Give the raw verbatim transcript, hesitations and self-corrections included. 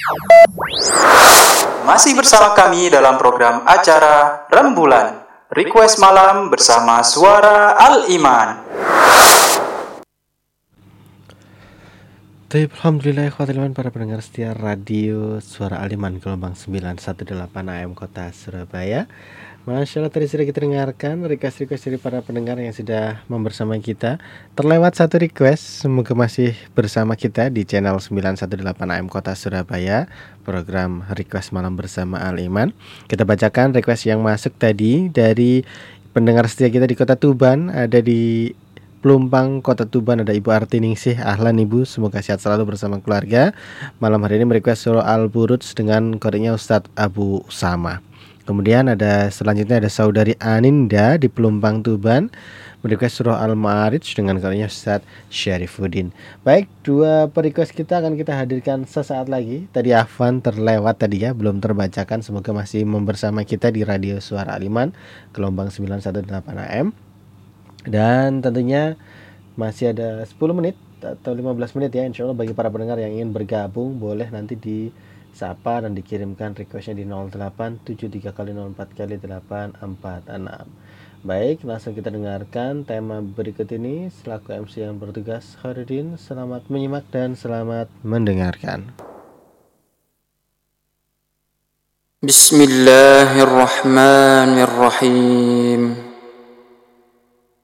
Masih bersama kami dalam program acara Rembulan Request Malam bersama Suara Al-Iman. Alhamdulillah ikhwatul para pendengar setia radio Suara Al-Iman gelombang sembilan satu delapan A M Kota Surabaya. Masya Allah, tadi sudah kita dengarkan request-request dari para pendengar yang sudah membersama kita. Terlewat satu request, semoga masih bersama kita di channel sembilan satu delapan A M Kota Surabaya, program Request Malam bersama Al-Iman. Kita bacakan request yang masuk tadi dari pendengar setia kita di Kota Tuban. Ada di Pelumpang, Kota Tuban, ada Ibu Artiningsih. Ahlan Ibu, semoga sehat selalu bersama keluarga. Malam hari ini merequest surah Al-Buruj dengan kodenya Ustadz Abu Usama. Kemudian ada selanjutnya ada saudari Aninda di Pelumpang Tuban merequest surah Al-Ma'arij dengan kodenya Ustadz Syarifuddin. Baik, dua request kita akan kita hadirkan sesaat lagi. Tadi Afwan terlewat tadi ya, belum terbacakan. Semoga masih membersama kita di Radio Suara Al-Iman gelombang sembilan satu delapan A M. Dan tentunya masih ada sepuluh menit atau lima belas menit ya, insya Allah bagi para pendengar yang ingin bergabung boleh nanti disapa dan dikirimkan requestnya di nol delapan tujuh tiga kali nol empat kali delapan empat enam. Baik, langsung kita dengarkan tema berikut ini. Selaku M C yang bertugas Khairuddin, selamat menyimak dan selamat mendengarkan. Bismillahirrahmanirrahim.